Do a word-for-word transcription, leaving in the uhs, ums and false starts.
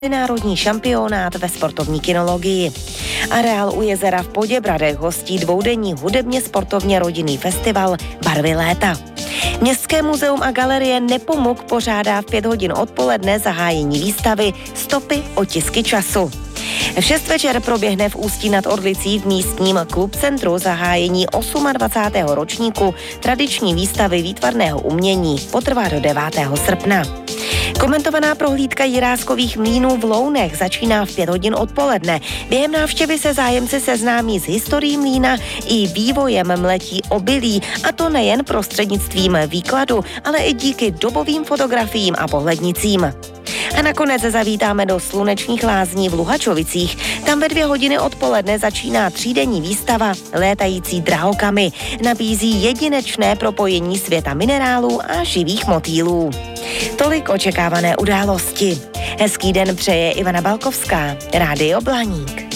národní šampionát ve sportovní kinologii. Areál u jezera v Poděbradech hostí dvoudenní hudebně sportovně rodinný festival Barvy léta. Městské muzeum a galerie Nepomuk pořádá v pět hodin odpoledne zahájení výstavy Stopy otisky času. V šest večer proběhne v Ústí nad Orlicí v místním klubcentru zahájení dvacátého osmého ročníku tradiční výstavy výtvarného umění. Potrvá do devátého srpna. Komentovaná prohlídka Jiráskových mlýnů v Lounech začíná v pět hodin odpoledne. Během návštěvy se zájemci seznámí s historií mlýna i vývojem mletí obilí, a to nejen prostřednictvím výkladu, ale i díky dobovým fotografiím a pohlednicím. A nakonec zavítáme do Slunečních lázní v Luhačovicích. Tam ve dvě hodiny odpoledne začíná třídenní výstava Létající drahokamy. Nabízí jedinečné propojení světa minerálů a živých motýlů. Tolik očekávané události. Hezký den přeje Ivana Balkovská, Rádio Blaník.